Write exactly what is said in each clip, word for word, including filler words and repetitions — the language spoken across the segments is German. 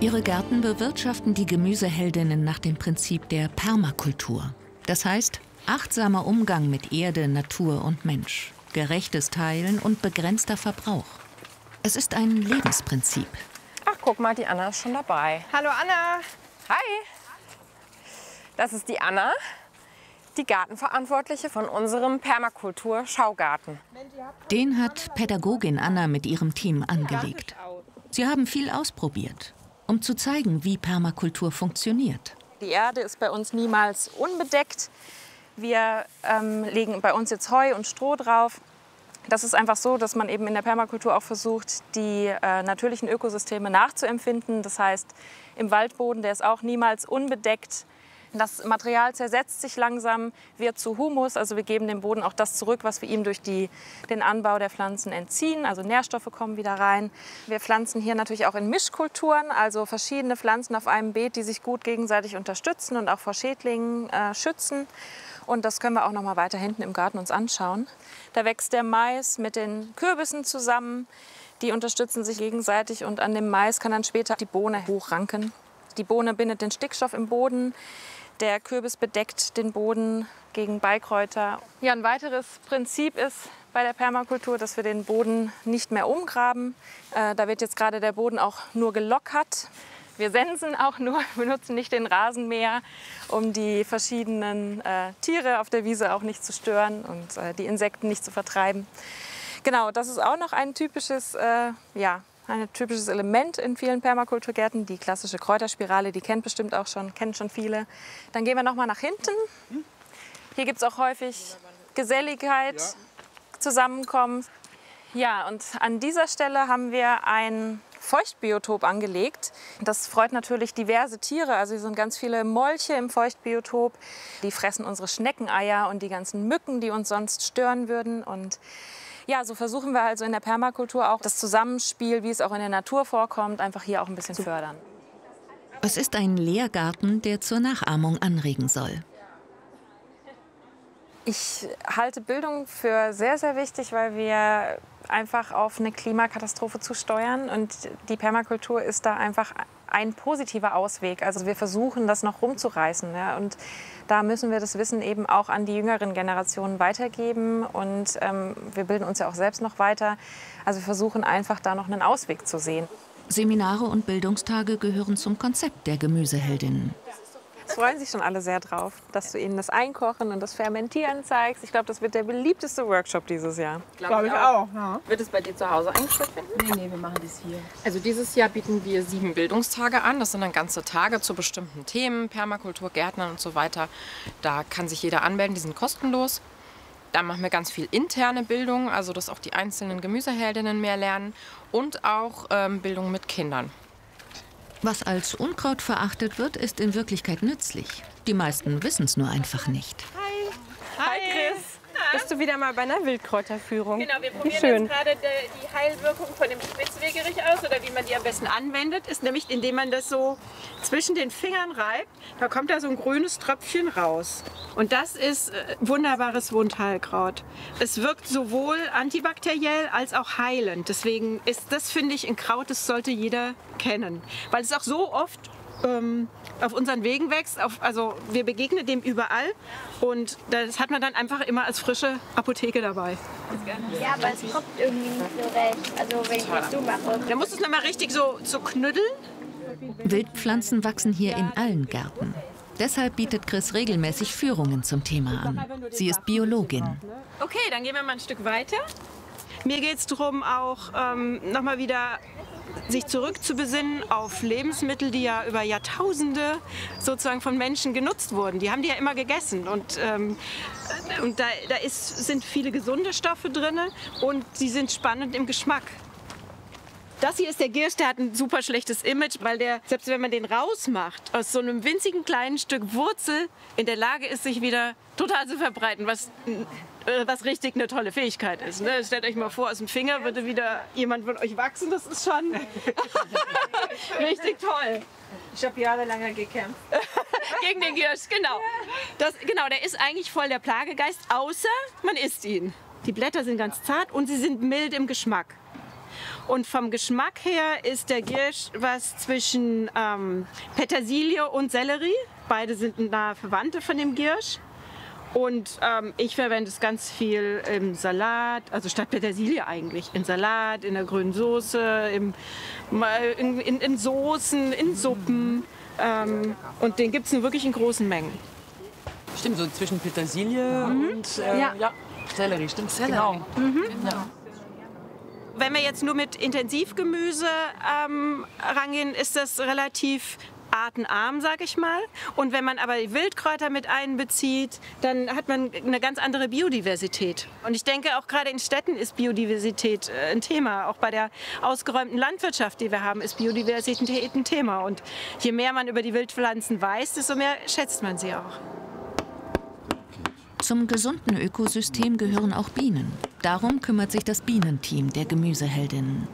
Ihre Gärten bewirtschaften die Gemüseheldinnen nach dem Prinzip der Permakultur. Das heißt, achtsamer Umgang mit Erde, Natur und Mensch, gerechtes Teilen und begrenzter Verbrauch. Es ist ein Lebensprinzip. Ach, guck mal, die Anna ist schon dabei. Hallo Anna. Hi. Das ist die Anna, die Gartenverantwortliche von unserem Permakultur-Schaugarten. Den hat Pädagogin Anna mit ihrem Team angelegt. Sie haben viel ausprobiert, um zu zeigen, wie Permakultur funktioniert. Die Erde ist bei uns niemals unbedeckt. Wir ähm, legen bei uns jetzt Heu und Stroh drauf. Das ist einfach so, dass man eben in der Permakultur auch versucht, die äh, natürlichen Ökosysteme nachzuempfinden. Das heißt, im Waldboden, der ist auch niemals unbedeckt. Das Material zersetzt sich langsam, wird zu Humus. Also wir geben dem Boden auch das zurück, was wir ihm durch die, den Anbau der Pflanzen entziehen. Also Nährstoffe kommen wieder rein. Wir pflanzen hier natürlich auch in Mischkulturen, also verschiedene Pflanzen auf einem Beet, die sich gut gegenseitig unterstützen und auch vor Schädlingen äh, schützen. Und das können wir auch noch mal weiter hinten im Garten uns anschauen. Da wächst der Mais mit den Kürbissen zusammen. Die unterstützen sich gegenseitig und an dem Mais kann dann später die Bohne hochranken. Die Bohne bindet den Stickstoff im Boden. Der Kürbis bedeckt den Boden gegen Beikräuter. Ja, ein weiteres Prinzip ist bei der Permakultur, dass wir den Boden nicht mehr umgraben. Äh, da wird jetzt gerade der Boden auch nur gelockert. Wir sensen auch nur, wir nutzen nicht den Rasenmäher, um die verschiedenen äh, Tiere auf der Wiese auch nicht zu stören und äh, die Insekten nicht zu vertreiben. Genau, das ist auch noch ein typisches, äh, ja, ein typisches Element in vielen Permakulturgärten. Die klassische Kräuterspirale, die kennt bestimmt auch schon, kennen schon viele. Dann gehen wir noch mal nach hinten. Hier gibt es auch häufig Geselligkeit, Zusammenkommen. Ja, und an dieser Stelle haben wir ein Feuchtbiotop angelegt. Das freut natürlich diverse Tiere. Also hier sind ganz viele Molche im Feuchtbiotop. Die fressen unsere Schneckeneier und die ganzen Mücken, die uns sonst stören würden. Und ja, so versuchen wir also in der Permakultur auch das Zusammenspiel, wie es auch in der Natur vorkommt, einfach hier auch ein bisschen fördern. Es ist ein Lehrgarten, der zur Nachahmung anregen soll. Ich halte Bildung für sehr, sehr wichtig, weil wir einfach auf eine Klimakatastrophe zusteuern. Und die Permakultur ist da einfach ein positiver Ausweg. Also wir versuchen, das noch rumzureißen. Ja? Und da müssen wir das Wissen eben auch an die jüngeren Generationen weitergeben. Und ähm, wir bilden uns ja auch selbst noch weiter. Also wir versuchen einfach, da noch einen Ausweg zu sehen. Seminare und Bildungstage gehören zum Konzept der Gemüseheldinnen. Es freuen sich schon alle sehr drauf, dass du ihnen das Einkochen und das Fermentieren zeigst. Ich glaube, das wird der beliebteste Workshop dieses Jahr. Glaube ich auch. Ja. Wird es bei dir zu Hause eigentlich stattfinden? Nee, nee, wir machen das hier. Also dieses Jahr bieten wir sieben Bildungstage an. Das sind dann ganze Tage zu bestimmten Themen, Permakultur, Gärtnern und so weiter. Da kann sich jeder anmelden, die sind kostenlos. Da machen wir ganz viel interne Bildung, also dass auch die einzelnen Gemüseheldinnen mehr lernen und auch ähm, Bildung mit Kindern. Was als Unkraut verachtet wird, ist in Wirklichkeit nützlich. Die meisten wissen es nur einfach nicht. Hi. Hi, Chris. Na? Bist du wieder mal bei einer Wildkräuterführung? Genau, wir probieren jetzt gerade die Heilwirkung von dem Spitzwegerich aus oder wie man die am besten anwendet, ist nämlich, indem man das so zwischen den Fingern reibt, da kommt da so ein grünes Tröpfchen raus. Und das ist äh, wunderbares Wundheilkraut. Es wirkt sowohl antibakteriell als auch heilend. Deswegen ist das, finde ich, ein Kraut, das sollte jeder kennen. Weil es auch so oft ähm, auf unseren Wegen wächst. Auf, also wir begegnen dem überall. Und das hat man dann einfach immer als frische Apotheke dabei. Ja, aber es kommt irgendwie nicht so recht. Also wenn ich das so mache. Da muss es nochmal richtig so, so knüddeln. Wildpflanzen wachsen hier in allen Gärten. Deshalb bietet Chris regelmäßig Führungen zum Thema an. Sie ist Biologin. Okay, dann gehen wir mal ein Stück weiter. Mir geht es darum, auch ähm, nochmal wieder sich zurückzubesinnen auf Lebensmittel, die ja über Jahrtausende sozusagen von Menschen genutzt wurden. Die haben die ja immer gegessen. Und, ähm, und da, da ist, sind viele gesunde Stoffe drin und die sind spannend im Geschmack. Das hier ist der Giersch, der hat ein super schlechtes Image, weil der, selbst wenn man den rausmacht, aus so einem winzigen kleinen Stück Wurzel in der Lage ist, sich wieder total zu verbreiten, was, äh, was richtig eine tolle Fähigkeit ist. Ne? Stellt euch mal vor, aus dem Finger würde wieder jemand von euch wachsen, das ist schon richtig toll. Ich habe jahrelang gekämpft. Gegen den Giersch, genau. Das, genau. Der ist eigentlich voll der Plagegeist, außer man isst ihn. Die Blätter sind ganz zart und sie sind mild im Geschmack. Und vom Geschmack her ist der Giersch was zwischen ähm, Petersilie und Sellerie. Beide sind nahe Verwandte von dem Giersch. Und ähm, ich verwende es ganz viel im Salat, also statt Petersilie eigentlich, in Salat, in der grünen Soße, im, in, in, in Soßen, in Suppen. Ähm, und den gibt es nun wirklich in großen Mengen. Stimmt, so zwischen Petersilie mhm. und äh, ja. Ja, Sellerie, stimmt. Sellerie. Genau. Mhm. Ja. Wenn wir jetzt nur mit Intensivgemüse ähm, rangehen, ist das relativ artenarm, sag ich mal. Und wenn man aber die Wildkräuter mit einbezieht, dann hat man eine ganz andere Biodiversität. Und ich denke, auch gerade in Städten ist Biodiversität ein Thema. Auch bei der ausgeräumten Landwirtschaft, die wir haben, ist Biodiversität ein Thema. Und je mehr man über die Wildpflanzen weiß, desto mehr schätzt man sie auch. Zum gesunden Ökosystem gehören auch Bienen. Darum kümmert sich das Bienenteam der Gemüseheldinnen.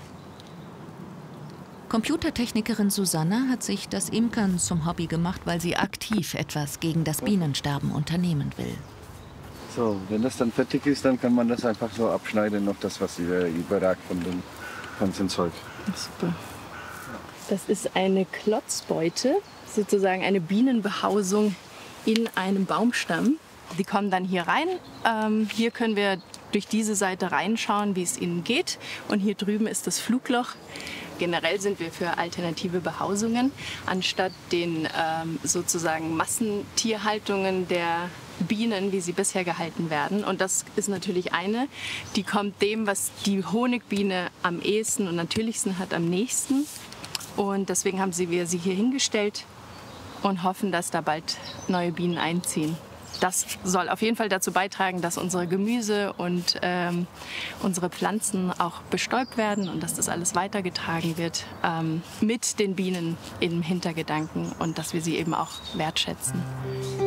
Computertechnikerin Susanna hat sich das Imkern zum Hobby gemacht, weil sie aktiv etwas gegen das Bienensterben unternehmen will. So, wenn das dann fertig ist, dann kann man das einfach so abschneiden, noch das, was überragt von dem ganzen Zeug. Super. Das ist eine Klotzbeute, sozusagen eine Bienenbehausung in einem Baumstamm. Die kommen dann hier rein. Ähm, hier können wir durch diese Seite reinschauen, wie es ihnen geht. Und hier drüben ist das Flugloch. Generell sind wir für alternative Behausungen, anstatt den ähm, sozusagen Massentierhaltungen der Bienen, wie sie bisher gehalten werden. Und das ist natürlich eine, die kommt dem, was die Honigbiene am ehesten und natürlichsten hat, am nächsten. Und deswegen haben sie, wir sie hier hingestellt und hoffen, dass da bald neue Bienen einziehen. Das soll auf jeden Fall dazu beitragen, dass unsere Gemüse und ähm, unsere Pflanzen auch bestäubt werden und dass das alles weitergetragen wird ähm, mit den Bienen im Hintergedanken und dass wir sie eben auch wertschätzen.